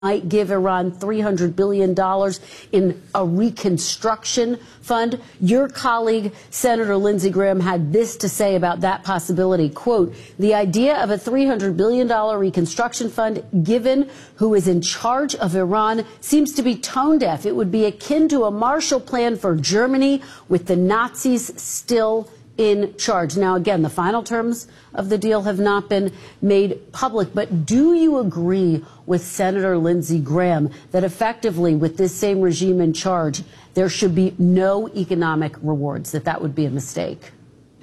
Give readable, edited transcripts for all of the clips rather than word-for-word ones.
might give Iran $300 billion in a reconstruction fund. Your colleague, Senator Lindsey Graham, had this to say about that possibility. Quote, the idea of a $300 billion reconstruction fund given who is in charge of Iran seems to be tone deaf. It would be akin to a Marshall Plan for Germany with the Nazis still in charge. Now, again, the final terms of the deal have not been made public, but do you agree with Senator Lindsey Graham that effectively with this same regime in charge, there should be no economic rewards, that would be a mistake?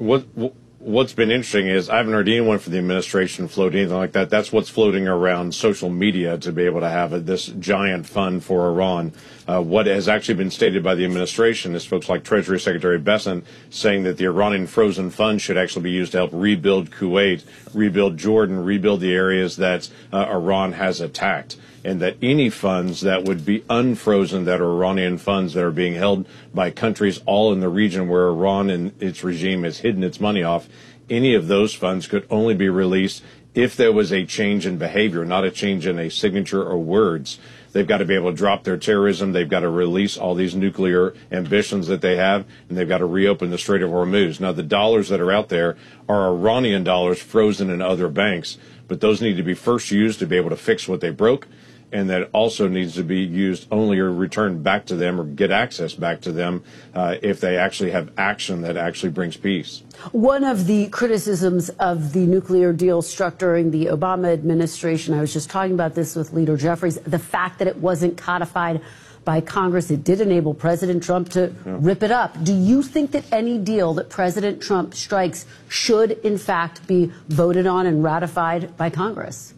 What's been interesting is I haven't heard anyone from the administration float anything like that. That's what's floating around social media to be able to have this giant fund for Iran. What has actually been stated by the administration is folks like Treasury Secretary Bessent saying that the Iranian frozen fund should actually be used to help rebuild Kuwait, rebuild Jordan, rebuild the areas that Iran has attacked. And that any funds that would be unfrozen, that are Iranian funds that are being held by countries all in the region where Iran and its regime has hidden its money off, any of those funds could only be released if there was a change in behavior, not a change in a signature or words. They've got to be able to drop their terrorism. They've got to release all these nuclear ambitions that they have, and they've got to reopen the Strait of Hormuz. Now, the dollars that are out there are Iranian dollars frozen in other banks, but those need to be first used to be able to fix what they broke, and that also needs to be used only or returned back to them or get access back to them if they actually have action that actually brings peace. One of the criticisms of the nuclear deal struck during the Obama administration, I was just talking about this with Leader Jeffries, the fact that it wasn't codified by Congress. It did enable President Trump to rip it up. Do you think that any deal that President Trump strikes should, in fact, be voted on and ratified by Congress?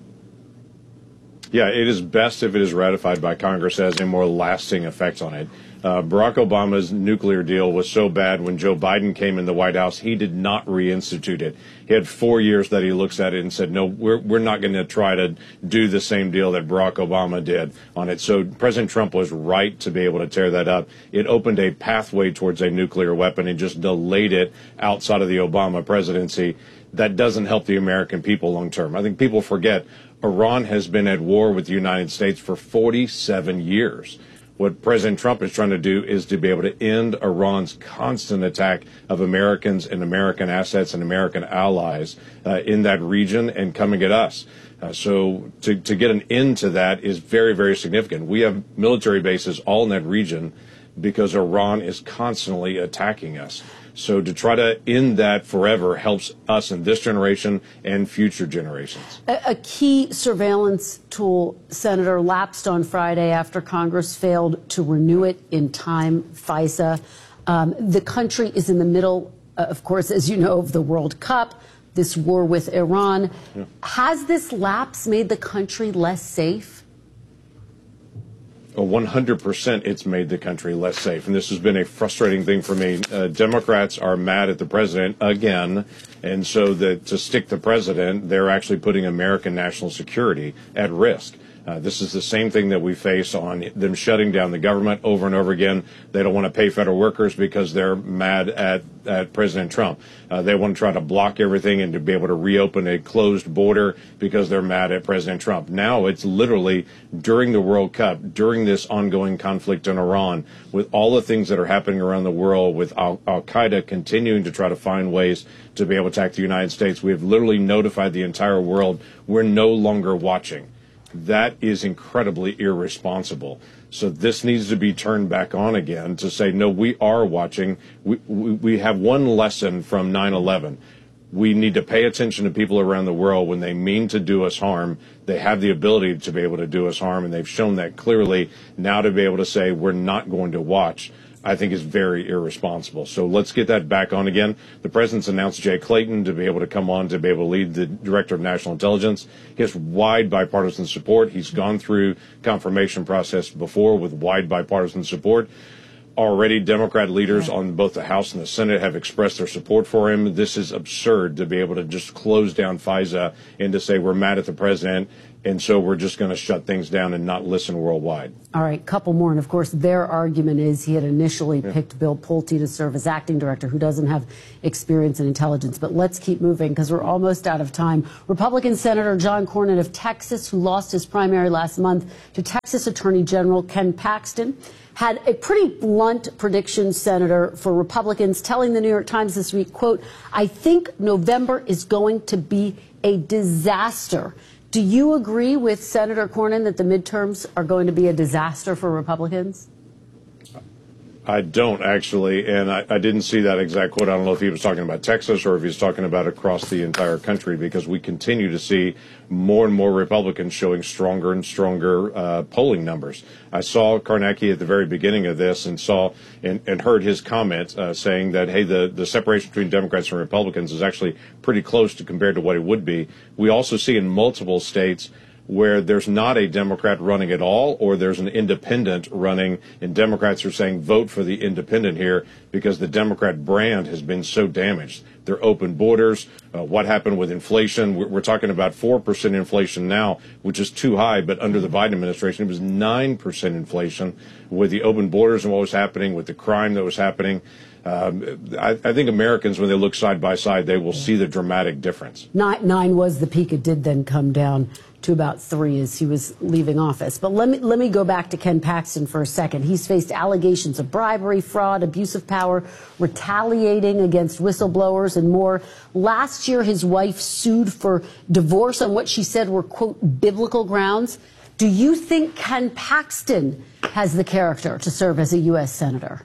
Yeah, it is best if it is ratified by Congress. It has a more lasting effect on it. Barack Obama's nuclear deal was so bad when Joe Biden came in the White House, he did not reinstitute it. He had 4 years that he looks at it and said, no, we're not going to try to do the same deal that Barack Obama did on it. So President Trump was right to be able to tear that up. It opened a pathway towards a nuclear weapon and just delayed it outside of the Obama presidency. That doesn't help the American people long term. I think people forget Iran has been at war with the United States for 47 years. What President Trump is trying to do is to be able to end Iran's constant attack of Americans and American assets and American allies in that region and coming at us. So to get an end to that is very, very significant. We have military bases all in that region because Iran is constantly attacking us. So to try to end that forever helps us in this generation and future generations. A key surveillance tool, Senator, lapsed on Friday after Congress failed to renew it in time, FISA. The country is in the middle, of course, as you know, of the World Cup, this war with Iran. Yeah. Has this lapse made the country less safe? 100% it's made the country less safe. And this has been a frustrating thing for me. Democrats are mad at the president again. And so to stick the president, they're actually putting American national security at risk. This is the same thing that we face on them shutting down the government over and over again. They don't want to pay federal workers because they're mad at President Trump. They want to try to block everything and to be able to reopen a closed border because they're mad at President Trump. Now it's literally during the World Cup, during this ongoing conflict in Iran, with all the things that are happening around the world, with Al-Qaeda continuing to try to find ways to be able to attack the United States. We have literally notified the entire world we're no longer watching. That is incredibly irresponsible. So this needs to be turned back on again to say, no, we are watching. We have one lesson from 9/11. We need to pay attention to people around the world when they mean to do us harm. They have the ability to be able to do us harm, and they've shown that clearly. Now to be able to say we're not going to watch, I think is very irresponsible. So let's get that back on again. The president's announced Jay Clayton to be able to come on to be able to lead the Director of National Intelligence. He has wide bipartisan support. He's gone through confirmation process before with wide bipartisan support. Already Democrat leaders on both the House and the Senate have expressed their support for him. This is absurd to be able to just close down FISA and to say we're mad at the president. And so we're just going to shut things down and not listen worldwide. All right, couple more. And of course, their argument is he had initially picked Bill Pulte to serve as acting director, who doesn't have experience in intelligence. But let's keep moving because we're almost out of time. Republican Senator John Cornyn of Texas, who lost his primary last month to Texas Attorney General Ken Paxton, had a pretty blunt prediction, Senator, for Republicans, telling the New York Times this week, quote, "I think November is going to be a disaster." Do you agree with Senator Cornyn that the midterms are going to be a disaster for Republicans? I don't, actually, and I didn't see that exact quote. I don't know if he was talking about Texas or if he's talking about across the entire country, because we continue to see more and more Republicans showing stronger and stronger polling numbers. I saw Karnacki at the very beginning of this and saw and heard his comment saying that, hey, the separation between Democrats and Republicans is actually pretty close to compared to what it would be. We also see in multiple states where there's not a Democrat running at all, or there's an independent running, and Democrats are saying vote for the independent here because the Democrat brand has been so damaged. Their open borders, what happened with inflation. We're talking about 4% inflation now, which is too high, but under the Biden administration, it was 9% inflation with the open borders and what was happening with the crime that was happening. I think Americans, when they look side by side, they will see the dramatic difference. 9 was the peak. It did then come down to about 3 as he was leaving office. But let me go back to Ken Paxton for a second. He's faced allegations of bribery, fraud, abuse of power, retaliating against whistleblowers, and more. Last year, his wife sued for divorce on what she said were, quote, biblical grounds. Do you think Ken Paxton has the character to serve as a U.S. Senator?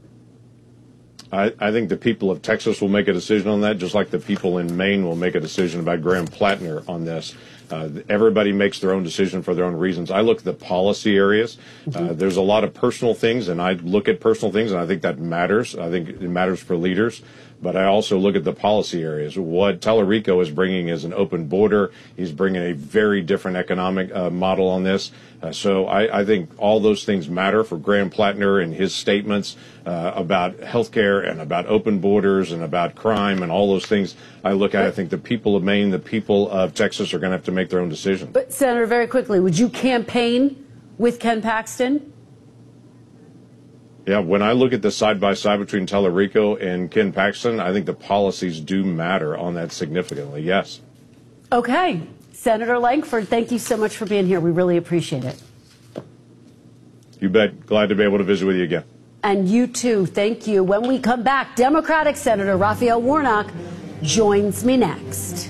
I think the people of Texas will make a decision on that, just like the people in Maine will make a decision about Graham Plattner on this. Everybody makes their own decision for their own reasons. I look at the policy areas. There's a lot of personal things, and I look at personal things, and I think that matters. I think it matters for leaders. But I also look at the policy areas. What Tallarico is bringing is an open border. He's bringing a very different economic model on this. So I think all those things matter for Graham Plattner and his statements about health care and about open borders and about crime and all those things. I look at, I think the people of Maine, the people of Texas are going to have to make their own decision. But, Senator, very quickly, would you campaign with Ken Paxton? Yeah, when I look at the side-by-side between Tallarico and Ken Paxton, I think the policies do matter on that significantly, yes. Okay. Senator Lankford, thank you so much for being here. We really appreciate it. You bet. Glad to be able to visit with you again. And you too. Thank you. When we come back, Democratic Senator Raphael Warnock joins me next.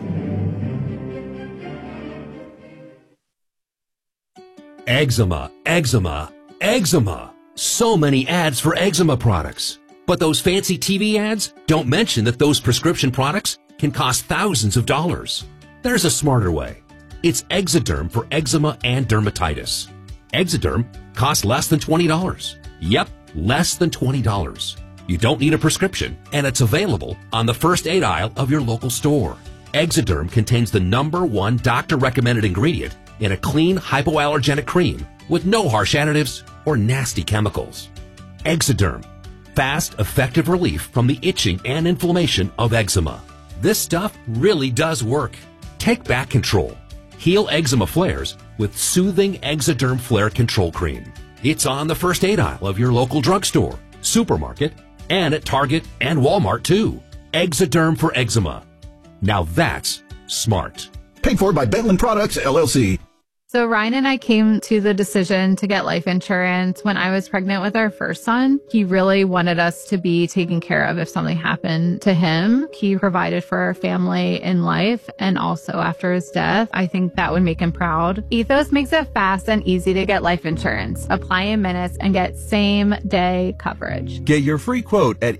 Eczema, eczema, eczema. So many ads for eczema products. But those fancy TV ads don't mention that those prescription products can cost thousands of dollars. There's a smarter way. It's Exoderm for eczema and dermatitis. Exoderm costs less than $20. Yep, less than $20. You don't need a prescription, and it's available on the first aid aisle of your local store. Exoderm contains the #1 doctor-recommended ingredient in a clean, hypoallergenic cream with no harsh additives or nasty chemicals. Exoderm, fast, effective relief from the itching and inflammation of eczema. This stuff really does work. Take back control. Heal eczema flares with soothing Exoderm Flare Control Cream. It's on the first aid aisle of your local drugstore, supermarket, and at Target and Walmart too. Exoderm for eczema. Now that's smart. Paid for by Bentland Products, LLC. So Ryan and I came to the decision to get life insurance when I was pregnant with our first son. He really wanted us to be taken care of if something happened to him. He provided for our family in life and also after his death. I think that would make him proud. Ethos makes it fast and easy to get life insurance. Apply in minutes and get same-day coverage. Get your free quote at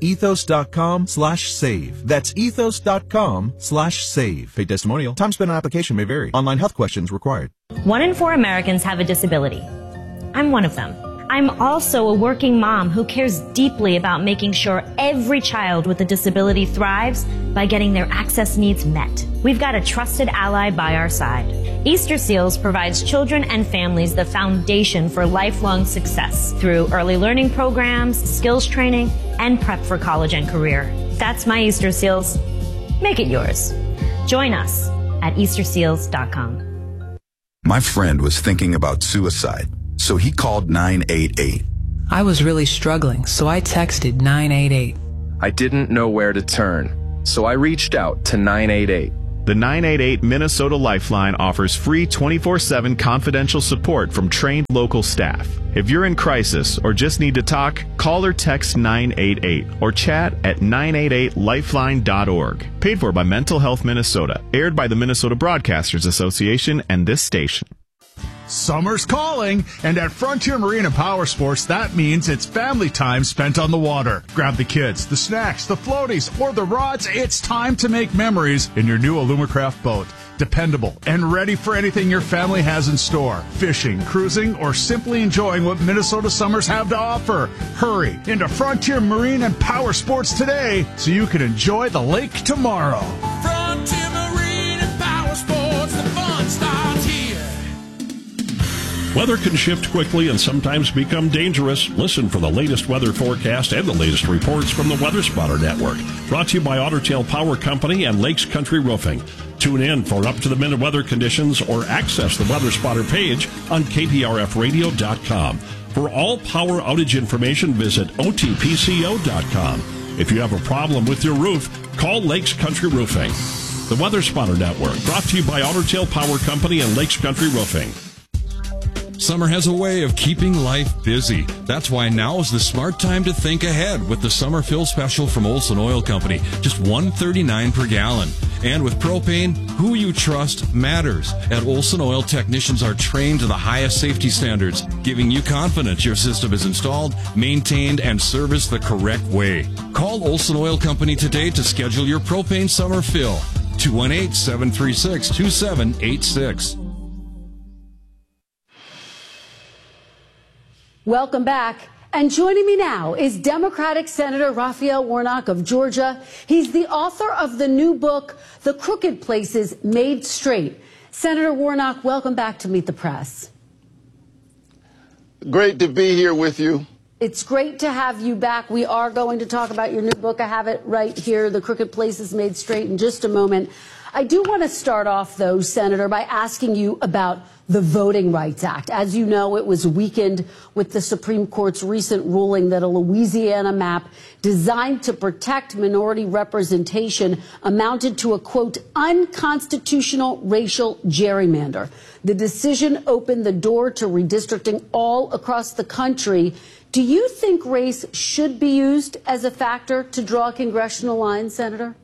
ethos.com/save. That's ethos.com/save. Paid testimonial. Time spent on application may vary. Online health questions required. 1 in 4 Americans have a disability. I'm one of them. I'm also a working mom who cares deeply about making sure every child with a disability thrives by getting their access needs met. We've got a trusted ally by our side. Easter Seals provides children and families the foundation for lifelong success through early learning programs, skills training, and prep for college and career. That's my Easter Seals. Make it yours. Join us at easterseals.com. My friend was thinking about suicide, so he called 988. I was really struggling, so I texted 988. I didn't know where to turn, so I reached out to 988. The 988 Minnesota Lifeline offers free 24/7 confidential support from trained local staff. If you're in crisis or just need to talk, call or text 988 or chat at 988lifeline.org. Paid for by Mental Health Minnesota. Aired by the Minnesota Broadcasters Association and this station. Summer's calling, and at Frontier Marine and Power Sports, that means it's family time spent on the water. Grab the kids, the snacks, the floaties, or the rods. It's time to make memories in your new Alumacraft boat. Dependable and ready for anything your family has in store. Fishing, cruising, or simply enjoying what Minnesota summers have to offer. Hurry into Frontier Marine and Power Sports today so you can enjoy the lake tomorrow. Frontier Marine and Power Sports, the fun starts here. Weather can shift quickly and sometimes become dangerous. Listen for the latest weather forecast and the latest reports from the Weather Spotter Network. Brought to you by Otter Tail Power Company and Lakes Country Roofing. Tune in for up-to-the-minute weather conditions or access the Weather Spotter page on KPRFradio.com. For all power outage information, visit OTPCO.com. If you have a problem with your roof, call Lakes Country Roofing. The Weather Spotter Network, brought to you by Otter Tail Power Company and Lakes Country Roofing. Summer has a way of keeping life busy. That's why now is the smart time to think ahead with the summer fill special from Olson Oil Company. Just $1.39 per gallon. And with propane, who you trust matters. At Olson Oil, technicians are trained to the highest safety standards, giving you confidence your system is installed, maintained, and serviced the correct way. Call Olson Oil Company today to schedule your propane summer fill. 218-736-2786. Welcome back. And joining me now is Democratic Senator Raphael Warnock of Georgia. He's the author of the new book, The Crooked Places Made Straight. Senator Warnock, welcome back to Meet the Press. Great to be here with you. It's great to have you back. We are going to talk about your new book. I have it right here, The Crooked Places Made Straight, in just a moment. I do want to start off, though, Senator, by asking you about the Voting Rights Act. As you know, it was weakened with the Supreme Court's recent ruling that a Louisiana map designed to protect minority representation amounted to a, quote, unconstitutional racial gerrymander. The decision opened the door to redistricting all across the country. Do you think race should be used as a factor to draw congressional lines, Senator?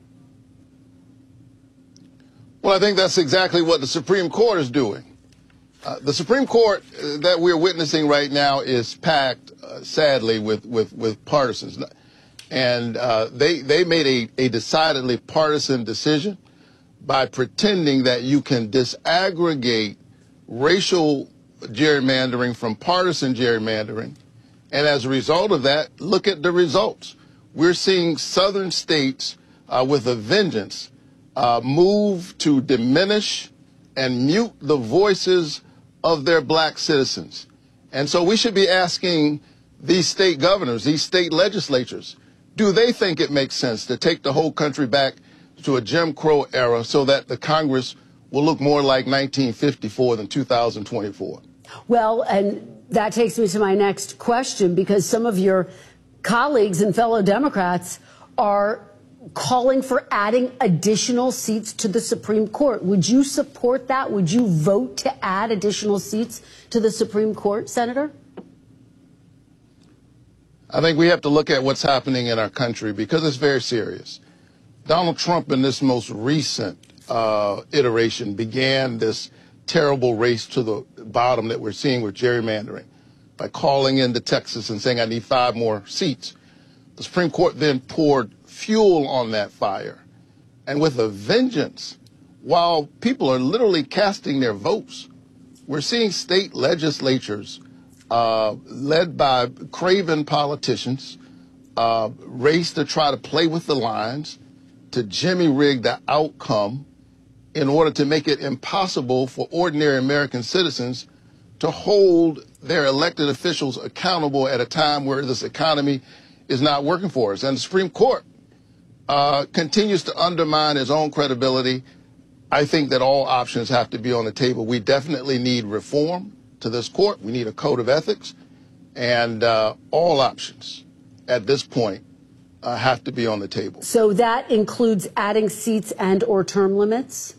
Well, I think that's exactly what the Supreme Court is doing. The Supreme Court that we're witnessing right now is packed, sadly, with partisans. And they made a decidedly partisan decision by pretending that you can disaggregate racial gerrymandering from partisan gerrymandering. And as a result of that, look at the results. We're seeing southern states with a vengeance move to diminish and mute the voices of their black citizens. And so we should be asking these state governors, these state legislatures, do they think it makes sense to take the whole country back to a Jim Crow era so that the Congress will look more like 1954 than 2024? Well, and that takes me to my next question, because some of your colleagues and fellow Democrats are calling for adding additional seats to the Supreme Court. Would you support that? Would you vote to add additional seats to the Supreme Court, Senator? I think we have to look at what's happening in our country because it's very serious. Donald Trump, in this most recent iteration, began this terrible race to the bottom that we're seeing with gerrymandering by calling into Texas and saying, I need 5 more seats. The Supreme Court then poured fuel on that fire, and with a vengeance, while people are literally casting their votes, we're seeing state legislatures led by craven politicians race to try to play with the lines, to jimmy-rig the outcome in order to make it impossible for ordinary American citizens to hold their elected officials accountable at a time where this economy is not working for us. And the Supreme Court continues to undermine its own credibility. I think that all options have to be on the table. We definitely need reform to this court. We need a code of ethics. And all options at this point have to be on the table. So that includes adding seats and or term limits?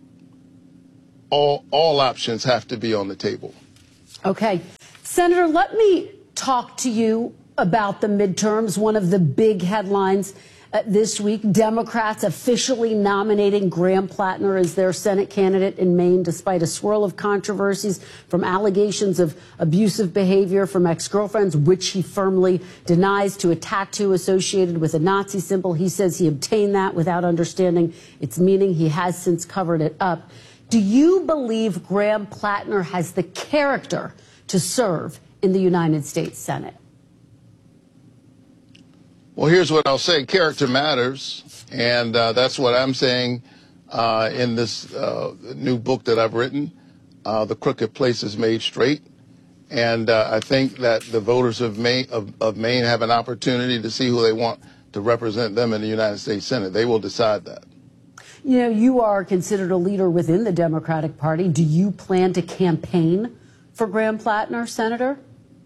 All options have to be on the table. Okay. Senator, let me talk to you about the midterms. One of the big headlines this week, Democrats officially nominating Graham Plattner as their Senate candidate in Maine, despite a swirl of controversies from allegations of abusive behavior from ex-girlfriends, which he firmly denies, to a tattoo associated with a Nazi symbol. He says he obtained that without understanding its meaning. He has since covered it up. Do you believe Graham Plattner has the character to serve in the United States Senate? Well, here's what I'll say. Character matters, and that's what I'm saying in this new book that I've written, The Crooked Places Made Straight. And I think that the voters of Maine have an opportunity to see who they want to represent them in the United States Senate. They will decide that. You know, you are considered a leader within the Democratic Party. Do you plan to campaign for Graham Plattner, Senator?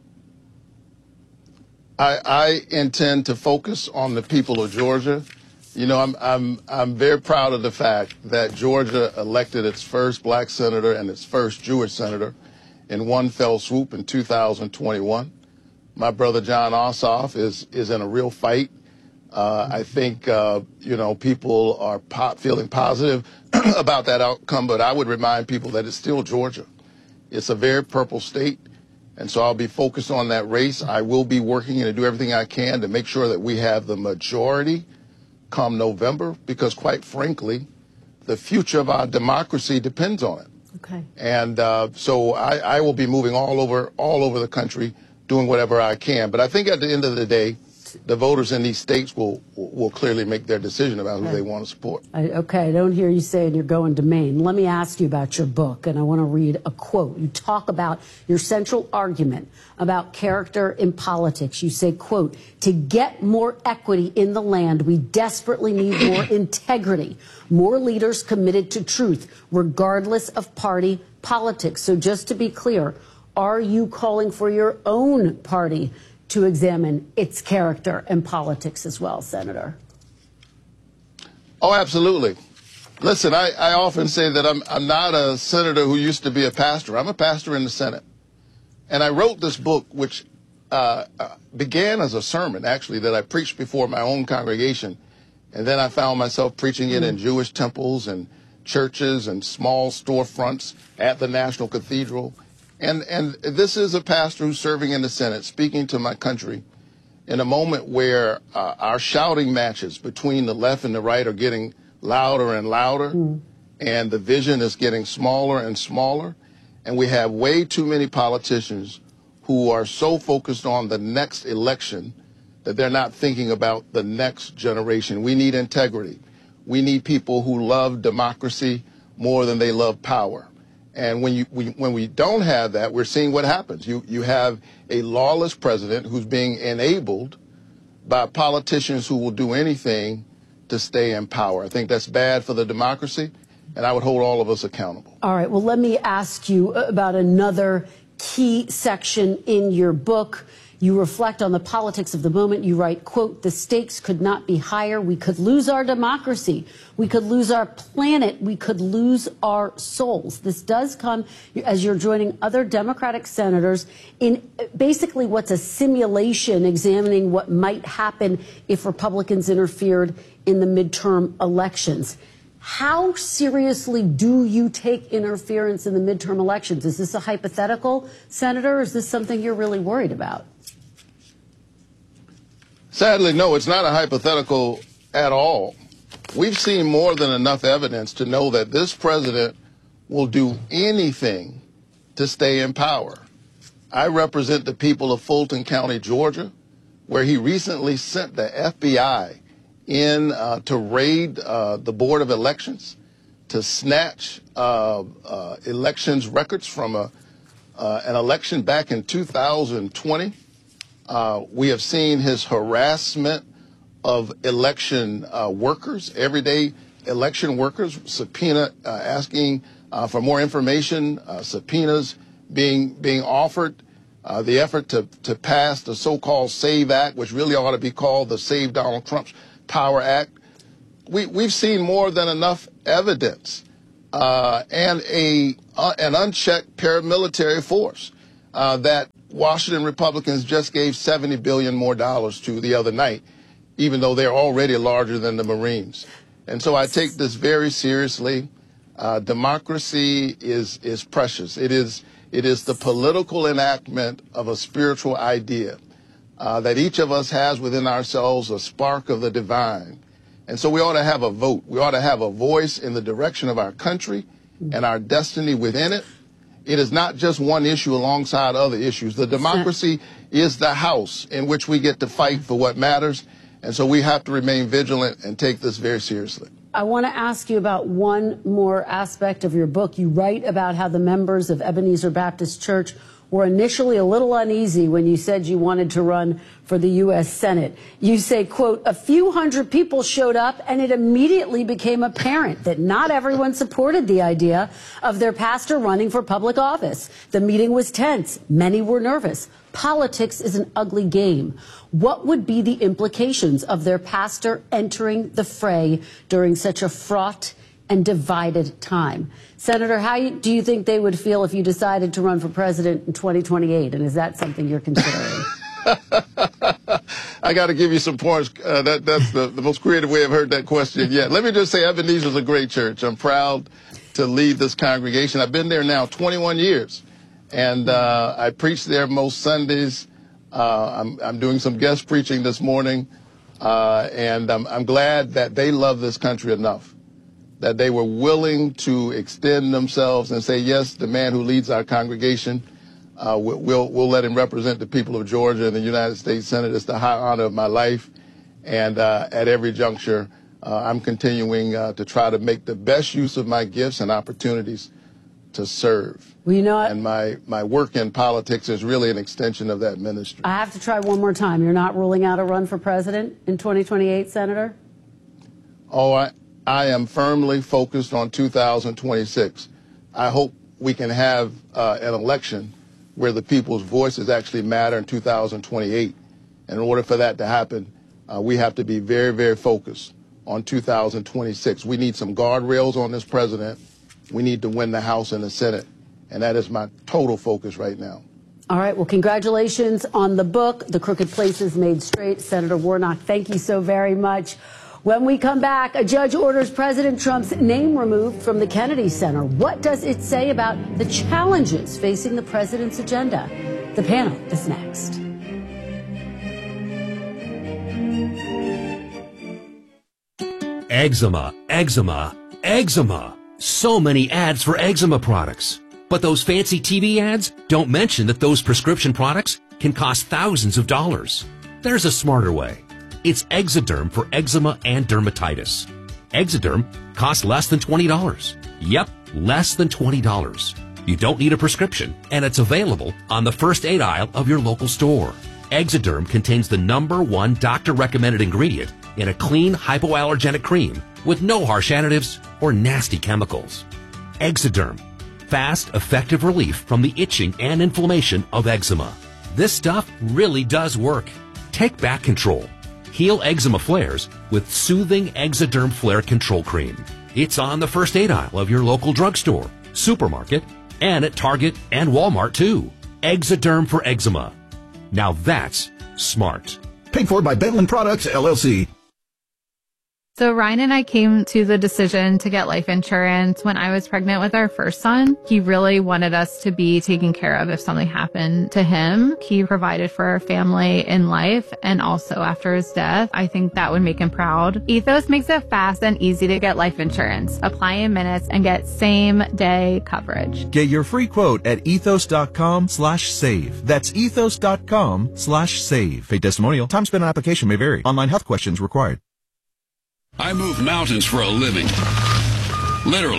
I intend to focus on the people of Georgia. You know, I'm very proud of the fact that Georgia elected its first black senator and its first Jewish senator in one fell swoop in 2021. My brother Jon Ossoff is in a real fight. I think you know, people are feeling positive about that outcome, but I would remind people that it's still Georgia. It's a very purple state. And so I'll be focused on that race. I will be working and do everything I can to make sure that we have the majority come November, because quite frankly, the future of our democracy depends on it. Okay. And so I will be moving all over the country, doing whatever I can. But I think at the end of the day, the voters in these states will clearly make their decision about who they want to support. Okay, I don't hear you saying you're going to Maine. Let me ask you about your book, and I want to read a quote. You talk about your central argument about character in politics. You say, quote, "To get more equity in the land, we desperately need more integrity, more leaders committed to truth, regardless of party politics." So just to be clear, are you calling for your own party to examine its character and politics as well, Senator? Oh, absolutely. Listen, I often say that I'm not a senator who used to be a pastor. I'm a pastor in the Senate. And I wrote this book, which began as a sermon, actually, that I preached before my own congregation. And then I found myself preaching it in Jewish temples and churches and small storefronts at the National Cathedral. And this is a pastor who's serving in the Senate, speaking to my country in a moment where our shouting matches between the left and the right are getting louder and louder, and the vision is getting smaller and smaller. And we have way too many politicians who are so focused on the next election that they're not thinking about the next generation. We need integrity. We need people who love democracy more than they love power. And when we don't have that, we're seeing what happens. You have a lawless president who's being enabled by politicians who will do anything to stay in power. I think that's bad for the democracy, and I would hold all of us accountable. All right. Well, let me ask you about another key section in your book. You reflect on the politics of the moment. You write, quote, "The stakes could not be higher. We could lose our democracy. We could lose our planet. We could lose our souls." This does come as you're joining other Democratic senators in basically what's a simulation examining what might happen if Republicans interfered in the midterm elections. How seriously do you take interference in the midterm elections? Is this a hypothetical, Senator, or is this something you're really worried about? Sadly, no, it's not a hypothetical at all. We've seen more than enough evidence to know that this president will do anything to stay in power. I represent the people of Fulton County, Georgia, where he recently sent the FBI in to raid the Board of Elections, to snatch elections records from an election back in 2020. We have seen his harassment of election workers, everyday election workers, asking for more information, subpoenas being offered, the effort to pass the so-called SAVE Act, which really ought to be called the Save Donald Trump's Power Act. We've seen more than enough evidence and an unchecked paramilitary force that Washington Republicans just gave $70 billion more to the other night, even though they're already larger than the Marines. And so I take this very seriously. Democracy is precious. It is the political enactment of a spiritual idea that each of us has within ourselves, a spark of the divine. And so we ought to have a vote. We ought to have a voice in the direction of our country and our destiny within it. It is not just one issue alongside other issues. The democracy is the house in which we get to fight for what matters. And so we have to remain vigilant and take this very seriously. I want to ask you about one more aspect of your book. You write about how the members of Ebenezer Baptist Church were initially a little uneasy when you said you wanted to run for the U.S. Senate. You say, quote, a few hundred people showed up and it immediately became apparent that not everyone supported the idea of their pastor running for public office. The meeting was tense. Many were nervous. Politics is an ugly game. What would be the implications of their pastor entering the fray during such a fraught and divided time? Senator, how do you think they would feel if you decided to run for president in 2028? And is that something you're considering? I got to give you some points. That's the most creative way I've heard that question yet. Let me just say Ebenezer is a great church. I'm proud to lead this congregation. I've been there now 21 years. And I preach there most Sundays. I'm doing some guest preaching this morning. And I'm glad that they love this country enough that they were willing to extend themselves and say, yes, the man who leads our congregation, we'll let him represent the people of Georgia in the United States Senate. It's the high honor of my life. And at every juncture, I'm continuing to try to make the best use of my gifts and opportunities to serve. Well, you know what? And my work in politics is really an extension of that ministry. I have to try one more time. You're not ruling out a run for president in 2028, Senator? Oh, I am firmly focused on 2026. I hope we can have an election where the people's voices actually matter in 2028. And in order for that to happen, we have to be very, very focused on 2026. We need some guardrails on this president. We need to win the House and the Senate. And that is my total focus right now. All right. Well, congratulations on the book, The Crooked Places Made Straight. Senator Warnock, thank you so very much. When we come back, a judge orders President Trump's name removed from the Kennedy Center. What does it say about the challenges facing the president's agenda? The panel is next. Eczema, eczema, eczema. So many ads for eczema products. But those fancy TV ads don't mention that those prescription products can cost thousands of dollars. There's a smarter way. It's Exoderm for eczema and dermatitis. Exoderm costs less than $20. Yep, less than $20. You don't need a prescription, and it's available on the first aid aisle of your local store. Exoderm contains the #1 doctor-recommended ingredient in a clean hypoallergenic cream with no harsh additives or nasty chemicals. Exoderm. Fast, effective relief from the itching and inflammation of eczema. This stuff really does work. Take back control. Heal eczema flares with soothing Exoderm Flare Control Cream. It's on the first aid aisle of your local drugstore, supermarket, and at Target and Walmart too. Exoderm for eczema. Now that's smart. Paid for by Bentland Products, LLC. So Ryan and I came to the decision to get life insurance when I was pregnant with our first son. He really wanted us to be taken care of if something happened to him. He provided for our family in life and also after his death. I think that would make him proud. Ethos makes it fast and easy to get life insurance. Apply in minutes and get same-day coverage. Get your free quote at ethos.com/save. That's ethos.com/save. Paid testimonial. Time spent on application may vary. Online health questions required. I move mountains for a living. Literally.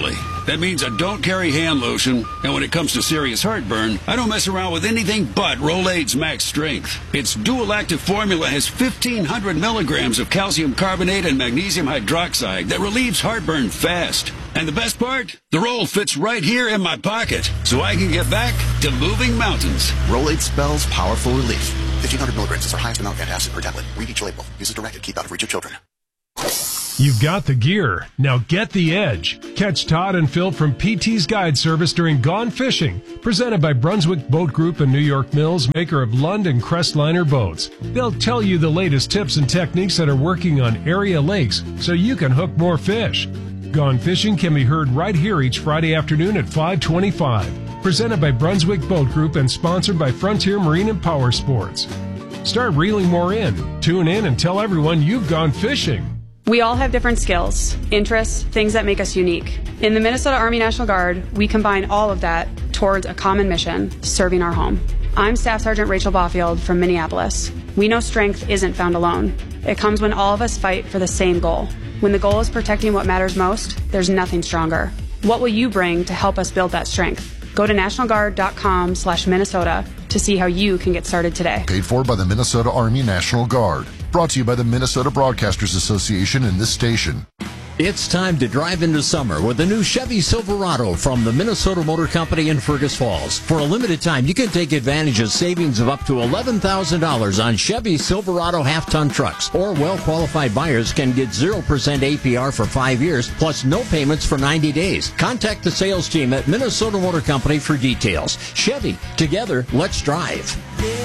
That means I don't carry hand lotion, and when it comes to serious heartburn, I don't mess around with anything but Rolaids Max Strength. Its dual-active formula has 1,500 milligrams of calcium carbonate and magnesium hydroxide that relieves heartburn fast. And the best part? The roll fits right here in my pocket, so I can get back to moving mountains. Rolaids spells powerful relief. 1,500 milligrams is our highest amount of antacid per tablet. Read each label. Use as directed. Keep out of reach of children. You've got the gear. Now get the edge. Catch Todd and Phil from PT's Guide Service during Gone Fishing, presented by Brunswick Boat Group and New York Mills, maker of Lund and Crestliner boats. They'll tell you the latest tips and techniques that are working on area lakes so you can hook more fish. Gone Fishing can be heard right here each Friday afternoon at 5:25. Presented by Brunswick Boat Group and sponsored by Frontier Marine and Power Sports. Start reeling more in. Tune in and tell everyone you've gone fishing. We all have different skills, interests, things that make us unique. In the Minnesota Army National Guard, we combine all of that towards a common mission, serving our home. I'm Staff Sergeant Rachel Baufield from Minneapolis. We know strength isn't found alone. It comes when all of us fight for the same goal. When the goal is protecting what matters most, there's nothing stronger. What will you bring to help us build that strength? Go to nationalguard.com/Minnesota to see how you can get started today. Paid for by the Minnesota Army National Guard. Brought to you by the Minnesota Broadcasters Association and this station. It's time to drive into summer with the new Chevy Silverado from the Minnesota Motor Company in Fergus Falls. For a limited time, you can take advantage of savings of up to $11,000 on Chevy Silverado half-ton trucks. Or well-qualified buyers can get 0% APR for 5 years, plus no payments for 90 days. Contact the sales team at Minnesota Motor Company for details. Chevy, together, let's drive.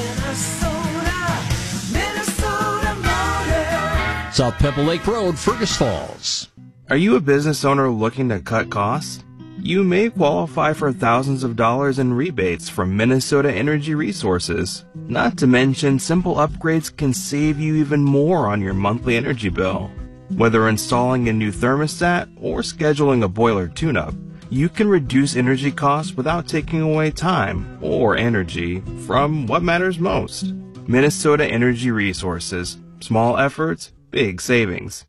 South Pebble Lake Road, Fergus Falls. Are you a business owner looking to cut costs? You may qualify for thousands of dollars in rebates from Minnesota Energy Resources. Not to mention, simple upgrades can save you even more on your monthly energy bill. Whether installing a new thermostat or scheduling a boiler tune-up, you can reduce energy costs without taking away time or energy from what matters most. Minnesota Energy Resources. Small efforts, big savings.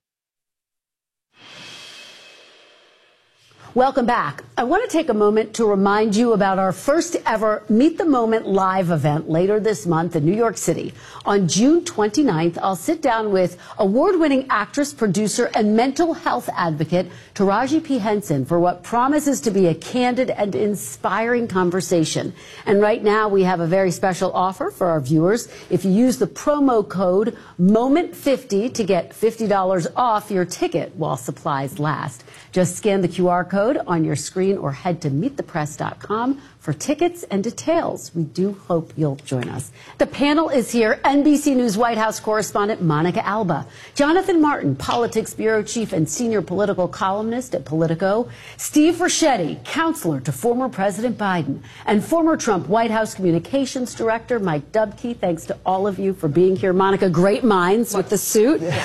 Welcome back. I want to take a moment to remind you about our first ever Meet the Moment live event later this month in New York City. On June 29th, I'll sit down with award-winning actress, producer, and mental health advocate Taraji P. Henson for what promises to be a candid and inspiring conversation. And right now, we have a very special offer for our viewers. If you use the promo code MOMENT50 to get $50 off your ticket while supplies last. Just scan the QR code on your screen or head to meetthepress.com for tickets and details. We do hope you'll join us. The panel is here. NBC News White House correspondent Monica Alba, Jonathan Martin, Politics Bureau Chief and Senior Political Columnist at Politico, Steve Ricchetti, counselor to former President Biden, and former Trump White House Communications Director Mike Dubke. Thanks to all of you for being here. Monica, great minds with the suit. Good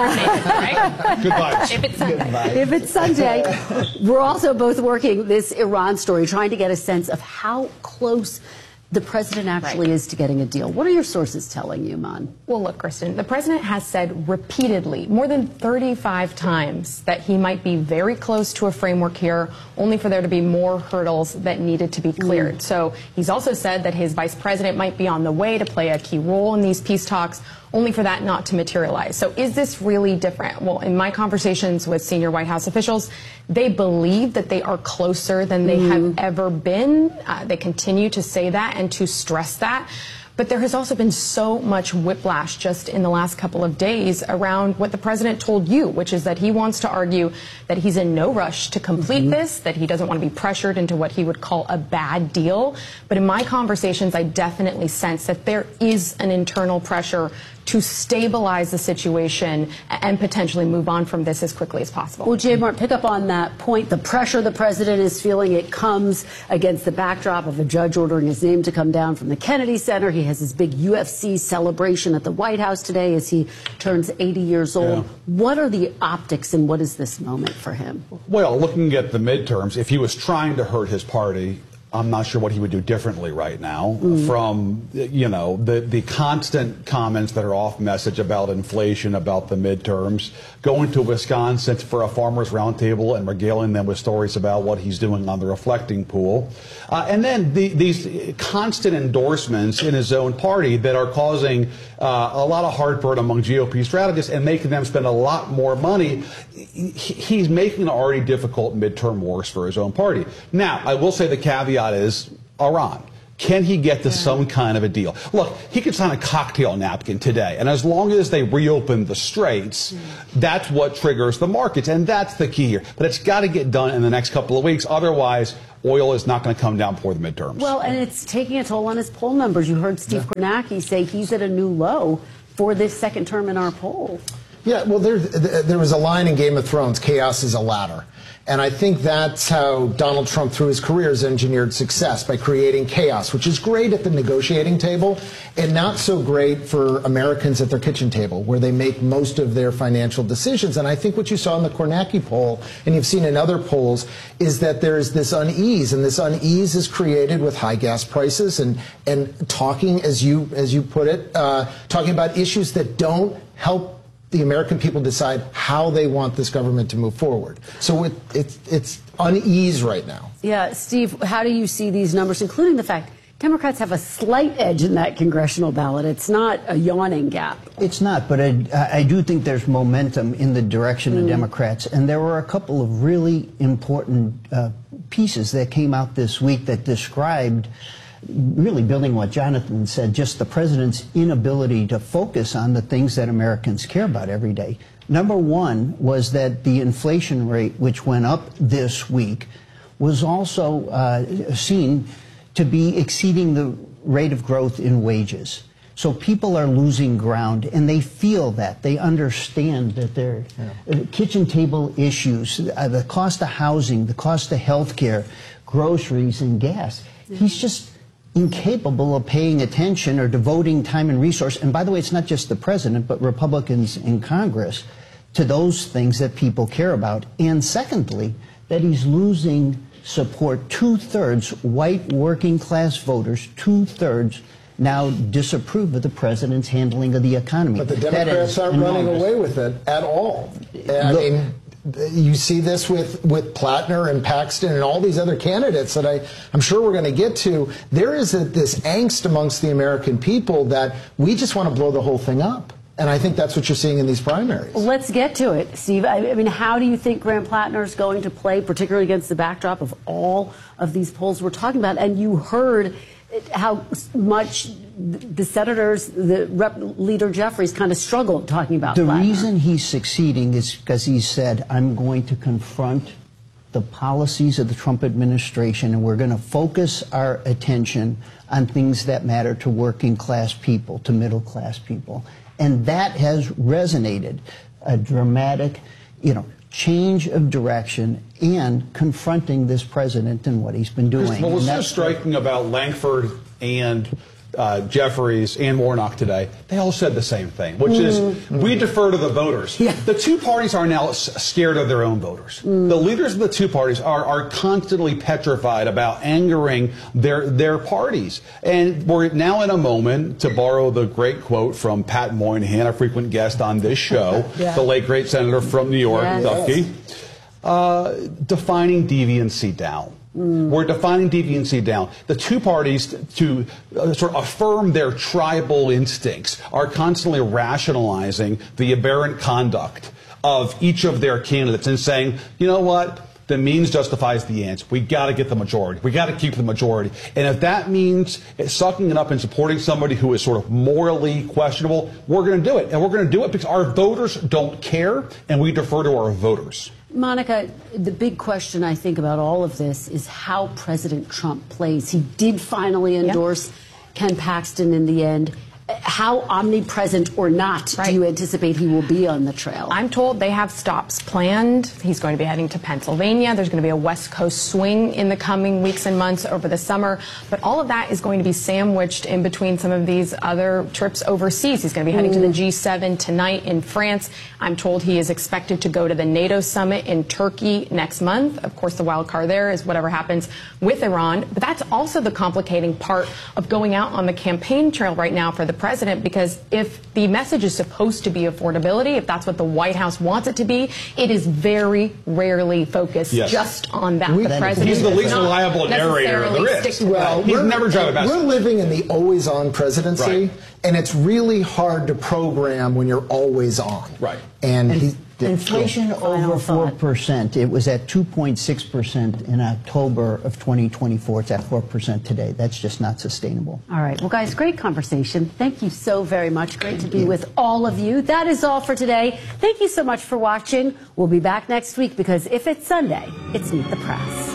vibes. If it's Sunday. If it's Sunday. We're also both working this Iran story, trying to get a sense of how close the president actually is to getting a deal. What are your sources telling you, Mon? Well, look, Kristen, the president has said repeatedly, more than 35 times, that he might be very close to a framework here, only for there to be more hurdles that needed to be cleared. So he's also said that his vice president might be on the way to play a key role in these peace talks, only for that not to materialize. So is this really different? Well, in my conversations with senior White House officials, they believe that they are closer than they have ever been. They continue to say that and to stress that. But there has also been so much whiplash just in the last couple of days around what the president told you, which is that he wants to argue that he's in no rush to complete this, that he doesn't want to be pressured into what he would call a bad deal. But in my conversations, I definitely sense that there is an internal pressure to stabilize the situation and potentially move on from this as quickly as possible. Well, Jay Martin, pick up on that point. The pressure the president is feeling, it comes against the backdrop of a judge ordering his name to come down from the Kennedy Center. He has his big UFC celebration at the White House today as he turns 80 years old. Yeah. What are the optics and what is this moment for him? Well, looking at the midterms, if he was trying to hurt his party, I'm not sure what he would do differently right now from, you know, the constant comments that are off message about inflation, about the midterms, going to Wisconsin for a farmers roundtable and regaling them with stories about what he's doing on the reflecting pool. And then these constant endorsements in his own party that are causing a lot of heartburn among GOP strategists and making them spend a lot more money. He's making an already difficult midterm worse for his own party. Now, I will say the caveat is Iran. Can he get to some kind of a deal? Look, he could sign a cocktail napkin today, and as long as they reopen the straits, that's what triggers the markets, and that's the key here. But it's got to get done in the next couple of weeks. Otherwise, oil is not going to come down before the midterms. Well, and it's taking a toll on his poll numbers. You heard Steve Kornacki say he's at a new low for this second term in our poll. Yeah, well, there was a line in Game of Thrones, chaos is a ladder. And I think that's how Donald Trump, through his career, has engineered success, by creating chaos, which is great at the negotiating table and not so great for Americans at their kitchen table, where they make most of their financial decisions. And I think what you saw in the Kornacki poll, and you've seen in other polls, is that there's this unease, and this unease is created with high gas prices and talking, as you put it, talking about issues that don't help the American people decide how they want this government to move forward. So it's unease right now. Yeah, Steve, how do you see these numbers, including the fact Democrats have a slight edge in that congressional ballot? It's not a yawning gap. It's not, but I do think there's momentum in the direction of Democrats. And there were a couple of really important pieces that came out this week that described, really building what Jonathan said, just the president's inability to focus on the things that Americans care about every day. Number one was that the inflation rate, which went up this week, was also seen to be exceeding the rate of growth in wages. So people are losing ground, and they feel that. They understand that their kitchen table issues, the cost of housing, the cost of health care, groceries, and gas. He's just incapable of paying attention or devoting time and resource. And by the way, it's not just the president, but Republicans in Congress, to those things that people care about. And secondly, that he's losing support. 2/3 white working class voters, 2/3 now disapprove of the president's handling of the economy. But the Democrats aren't running away with it at all. I mean, you see this with Plattner and Paxton and all these other candidates that I'm sure we're going to get to. There is this angst amongst the American people that we just want to blow the whole thing up. And I think that's what you're seeing in these primaries. Let's get to it, Steve. I mean, how do you think Graham Plattner is going to play, particularly against the backdrop of all of these polls we're talking about? And you heard how much the senators, the Leader Jeffries kind of struggled talking about The Plattner. reason he's succeeding is because he said, I'm going to confront the policies of the Trump administration, and we're going to focus our attention on things that matter to working class people, to middle class people. And that has resonated, a dramatic, change of direction and confronting this president and what he's been doing. Well, what's so striking about Lankford and Jeffries and Warnock today, they all said the same thing, which is we defer to the voters. Yeah. The two parties are now scared of their own voters. The leaders of the two parties are constantly petrified about angering their parties. And we're now in a moment, to borrow the great quote from Pat Moynihan, a frequent guest on this show, the late great senator from New York, Duffy, defining deviancy down. We're defining deviancy down. The two parties, to sort of affirm their tribal instincts, are constantly rationalizing the aberrant conduct of each of their candidates and saying, you know what? The means justifies the ends. We got to get the majority. We got to keep the majority. And if that means sucking it up and supporting somebody who is sort of morally questionable, we're going to do it. And we're going to do it because our voters don't care, and we defer to our voters. Monica, the big question, I think, about all of this is how President Trump plays. He did finally endorse Ken Paxton in the end. how omnipresent or not do you anticipate he will be on the trail? I'm told they have stops planned. He's going to be heading to Pennsylvania. There's going to be a West Coast swing in the coming weeks and months over the summer. But all of that is going to be sandwiched in between some of these other trips overseas. He's going to be heading to the G7 tonight in France. I'm told he is expected to go to the NATO summit in Turkey next month. Of course, the wild card there is whatever happens with Iran. But that's also the complicating part of going out on the campaign trail right now for the president, because if the message is supposed to be affordability, if that's what the White House wants it to be, it is very rarely focused just on that. The president he's the least reliable narrator there is. Well, he's never driven a message. We're living in the always-on presidency, and it's really hard to program when you're always on. Right. And inflation over 4%. It was at 2.6% in October of 2024. It's at 4% today. That's just not sustainable. All right. Well, guys, great conversation. Thank you so very much. Great to be with all of you. That is all for today. Thank you so much for watching. We'll be back next week because if it's Sunday, it's Meet the Press.